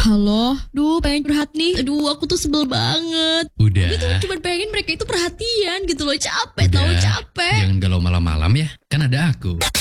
Halo, pengen curhat nih. Aduh, aku tuh sebel banget. Udah. Gue tuh cuma pengen mereka itu perhatian gitu loh. Capek Udah. tau, capek. Jangan galau malam-malam ya. Kan ada aku.